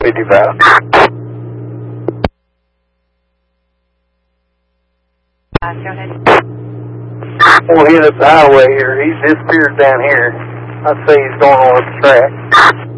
55. Go ahead. We'll hit up the highway here. He's disappeared down here. I'd say he's going on the track.